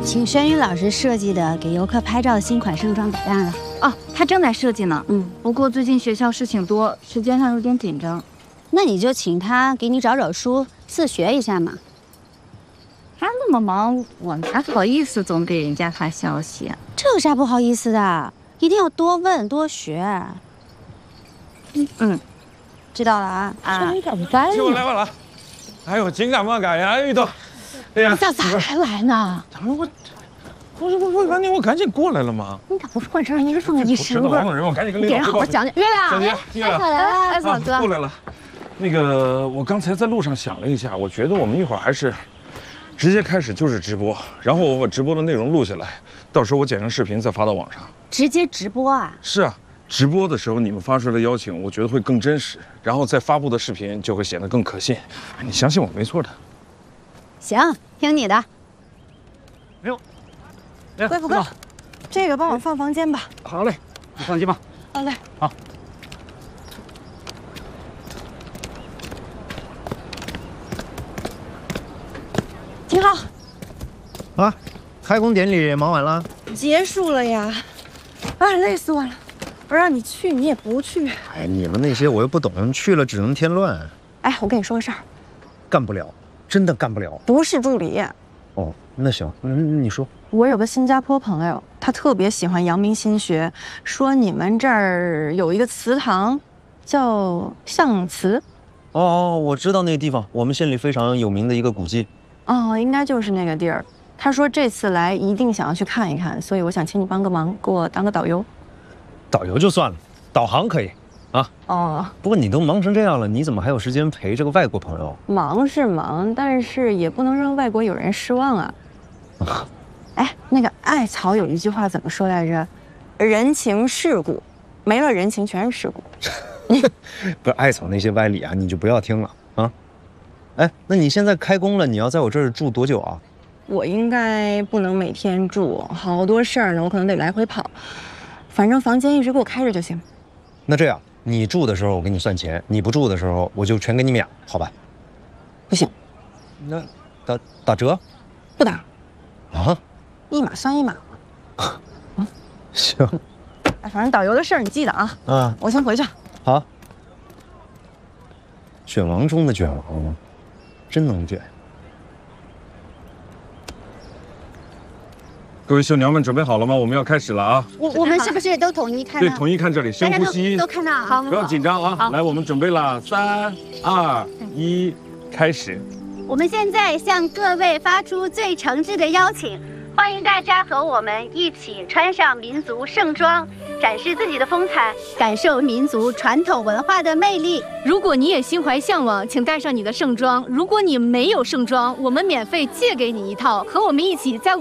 请轩宇老师设计的给游客拍照的新款盛装打样了。 哦，他正在设计呢。不过最近学校事情多，时间上有点紧张。 那你就请他给你找找书，自学一下嘛。 他那么忙，我哪好意思总给人家发消息啊？ 这有啥不好意思的？一定要多问多学。知道了啊。 你怎么在就来了，哎呦，紧赶慢赶呀，遇到，哎呀， 咋还来呢？ 我赶紧过来了嘛。 你咋不换成一身一身味儿？ 我赶紧跟领导给人好好讲讲。月亮， 月亮来了， 嫂子过来了。那个，我刚才在路上想了一下，我觉得我们一会儿还是直接开始就是直播，然后我把直播的内容录下来，到时候我剪成视频再发到网上。 直接直播啊？ 是啊，直播的时候你们发出来的邀请，我觉得会更真实，然后再发布的视频就会显得更可信。你相信我，没错的。 行，听你的。 没有。 贵妇哥，这个帮我放房间吧。 好嘞，你放心吧。 好嘞。 好。 挺好。 啊，开工典礼忙完了？ 结束了呀。啊，累死我了！我让你去，你也不去。 哎，你们那些我又不懂，去了只能添乱。 哎，我跟你说个事儿， 干不了，真的干不了。 不是助理。 哦，那行，你说。 我有个新加坡朋友，他特别喜欢阳明心学，说你们这儿有一个祠堂，叫象祠。 哦，我知道那个地方，我们县里非常有名的一个古迹。 哦，应该就是那个地儿。他说这次来一定想要去看一看，所以我想请你帮个忙，给我当个导游。 导游就算了，导航可以啊。 哦， 不过你都忙成这样了，你怎么还有时间陪这个外国朋友？ 忙是忙，但是也不能让外国友人失望啊。哎，那个艾草有一句话怎么说来着？人情世故，没了人情全是世故。 不是艾草那些歪理啊，你就不要听了啊。哎，那你现在开工了，你要在我这儿住多久啊？ 我应该不能每天住，好多事儿呢，我可能得来回跑。反正房间一直给我开着就行。 那这样，你住的时候我给你算钱，你不住的时候我就全给你免，好吧？ 不行。 那打折？ 不打。 啊？ 一码算一码。 行。 哎，反正导游的事儿你记得啊。 啊， 我先回去。 好。卷王中的卷王，真能卷。 各位绣娘们准备好了吗？我们要开始了啊！ 我们是不是都统一看？ 对，统一看这里，深呼吸， 都看到，好， 不要紧张啊！来，我们准备了，3、2、1，开始。 我们现在向各位发出最诚挚的邀请，欢迎大家和我们一起穿上民族盛装，展示自己的风采，感受民族传统文化的魅力。 如果你也心怀向往，请带上你的盛装；如果你没有盛装，我们免费借给你一套，和我们一起在